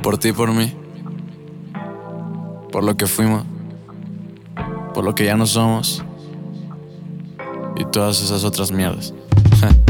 Por ti, por mí, por lo que fuimos, por lo que ya no somos y todas esas otras mierdas.